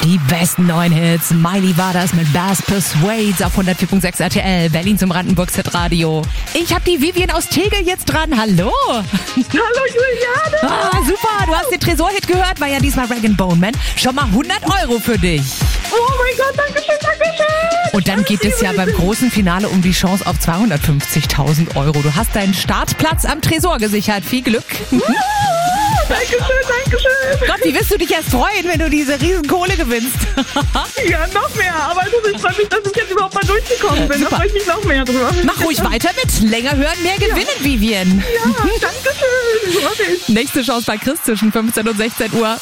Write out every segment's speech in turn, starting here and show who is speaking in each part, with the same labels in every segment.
Speaker 1: Die besten neuen Hits. Miley war das mit Bass Persuades auf 104.6 RTL. Berlin zum Brandenburg-Hit Radio. Ich habe die Vivian aus Tegel jetzt dran. Hallo.
Speaker 2: Hallo Juliane.
Speaker 1: Super, du hast den Tresor-Hit gehört. War ja diesmal Rag & Bone Man. Schon mal 100 Euro für dich.
Speaker 2: Oh mein Gott, danke schön.
Speaker 1: Und dann geht es ja beim großen Finale um die Chance auf 250.000 Euro. Du hast deinen Startplatz am Tresor gesichert. Viel Glück.
Speaker 2: Dankeschön.
Speaker 1: Gott, wie wirst du dich erst freuen, wenn du diese riesen Kohle gewinnst?
Speaker 2: Ja, noch mehr. Aber ich freue mich, dass ich jetzt überhaupt mal durchgekommen bin.
Speaker 1: Super.
Speaker 2: Da freue ich mich noch mehr drüber.
Speaker 1: Mach ruhig weiter mit. Länger hören, mehr gewinnen, Vivian.
Speaker 2: Ja, dankeschön. Mach ich.
Speaker 1: Nächste Chance bei Chris zwischen 15 und 16 Uhr.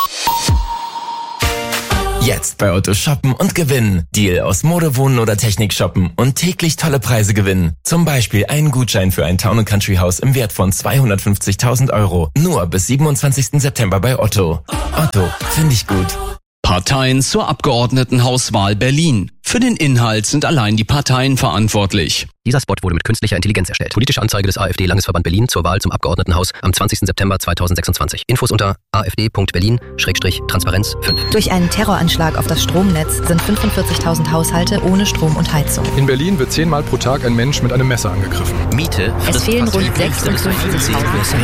Speaker 3: Jetzt bei Otto shoppen und gewinnen. Deal aus Mode, Wohnen oder Technik shoppen und täglich tolle Preise gewinnen. Zum Beispiel einen Gutschein für ein Town & Country Haus im Wert von 250.000 Euro. Nur bis 27. September bei Otto. Otto, finde ich gut.
Speaker 4: Parteien zur Abgeordnetenhauswahl Berlin. Für den Inhalt sind allein die Parteien verantwortlich.
Speaker 5: Dieser Spot wurde mit künstlicher Intelligenz erstellt. Politische Anzeige des AfD-Landesverband Berlin zur Wahl zum Abgeordnetenhaus am 20. September 2026. Infos unter afd.berlin/Transparenz 5.
Speaker 6: Durch einen Terroranschlag auf das Stromnetz sind 45.000 Haushalte ohne Strom und Heizung.
Speaker 7: In Berlin wird 10-mal pro Tag ein Mensch mit einem Messer angegriffen.
Speaker 5: Miete.
Speaker 6: Es fehlen rund 56.000.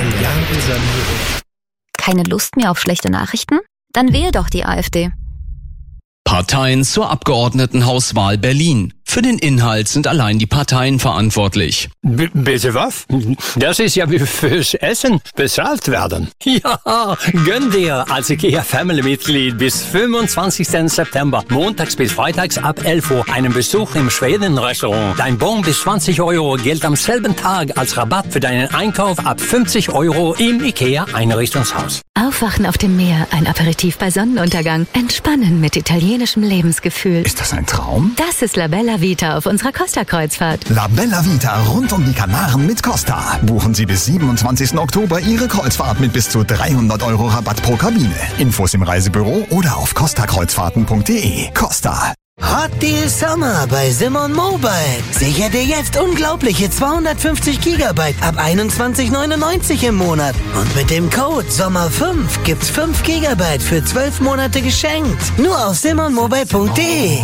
Speaker 6: Keine Lust mehr auf schlechte Nachrichten? Dann wähle doch die AfD.
Speaker 4: Parteien zur Abgeordnetenhauswahl Berlin. Für den Inhalt sind allein die Parteien verantwortlich.
Speaker 8: Bitte was? Das ist ja wie fürs Essen bezahlt werden. Ja, gönn dir als IKEA-Family-Mitglied bis 25. September, montags bis freitags ab 11 Uhr, einen Besuch im Schweden-Restaurant. Dein Bon bis 20 Euro gilt am selben Tag als Rabatt für deinen Einkauf ab 50 Euro im IKEA-Einrichtungshaus.
Speaker 6: Aufwachen auf dem Meer, ein Aperitif bei Sonnenuntergang, entspannen mit italienischem Lebensgefühl.
Speaker 9: Ist das ein Traum?
Speaker 6: Das ist La Bella Vita auf unserer Costa-Kreuzfahrt.
Speaker 9: La Bella Vita rund um die Kanaren mit Costa. Buchen Sie bis 27. Oktober Ihre Kreuzfahrt mit bis zu 300 Euro Rabatt pro Kabine. Infos im Reisebüro oder auf costakreuzfahrten.de. Costa.
Speaker 10: Hot Deal Summer bei Simon Mobile. Sicher dir jetzt unglaubliche 250 GB ab 21,99 im Monat. Und mit dem Code SOMMER5 gibt's 5 GB für 12 Monate geschenkt. Nur auf simonmobile.de.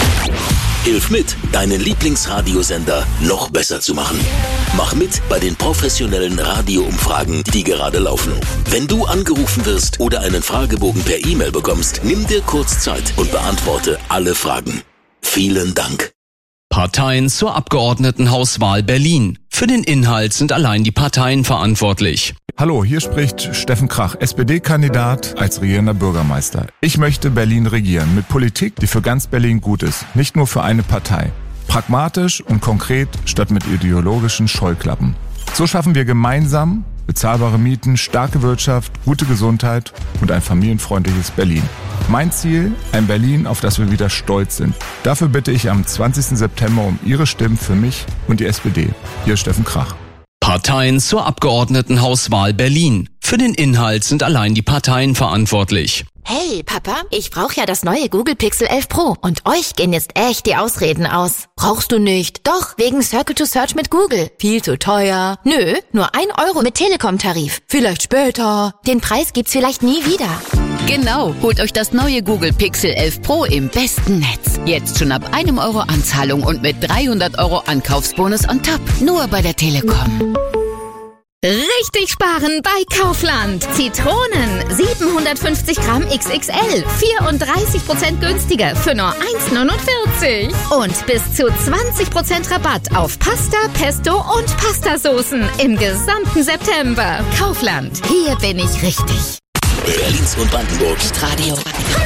Speaker 11: Hilf mit, deinen Lieblingsradiosender noch besser zu machen. Mach mit bei den professionellen Radioumfragen, die gerade laufen. Wenn du angerufen wirst oder einen Fragebogen per E-Mail bekommst, nimm dir kurz Zeit und beantworte alle Fragen. Vielen Dank.
Speaker 4: Parteien zur Abgeordnetenhauswahl Berlin. Für den Inhalt sind allein die Parteien verantwortlich.
Speaker 12: Hallo, hier spricht Steffen Krach, SPD-Kandidat als regierender Bürgermeister. Ich möchte Berlin regieren mit Politik, die für ganz Berlin gut ist, nicht nur für eine Partei. Pragmatisch und konkret statt mit ideologischen Scheuklappen. So schaffen wir gemeinsam bezahlbare Mieten, starke Wirtschaft, gute Gesundheit und ein familienfreundliches Berlin. Mein Ziel, ein Berlin, auf das wir wieder stolz sind. Dafür bitte ich am 20. September um Ihre Stimmen für mich und die SPD. Hier ist Steffen Krach.
Speaker 4: Parteien zur Abgeordnetenhauswahl Berlin. Für den Inhalt sind allein die Parteien verantwortlich.
Speaker 13: Hey, Papa, ich brauche ja das neue Google Pixel 11 Pro. Und euch gehen jetzt echt die Ausreden aus. Brauchst du nicht? Doch, wegen Circle to Search mit Google. Viel zu teuer. Nö, nur 1 Euro mit Telekom-Tarif. Vielleicht später. Den Preis gibt's vielleicht nie wieder.
Speaker 14: Genau, holt euch das neue Google Pixel 11 Pro im besten Netz. Jetzt schon ab 1 Euro Anzahlung und mit 300 Euro Ankaufsbonus on top. Nur bei der Telekom.
Speaker 15: Richtig sparen bei Kaufland. Zitronen 750 Gramm XXL, 34% günstiger für nur 1,49. Und bis zu 20% Rabatt auf Pasta, Pesto und Pastasoßen im gesamten September. Kaufland, hier bin ich richtig.
Speaker 11: Berlins und Brandenburg.
Speaker 13: Radio.